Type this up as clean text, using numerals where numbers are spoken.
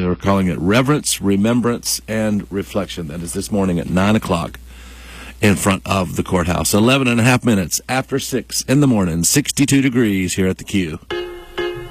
We're calling it Reverence, Remembrance, and Reflection. That is this morning at 9 o'clock in front of the courthouse. 11 and a half minutes after 6 in the morning, 62 degrees here at the Q.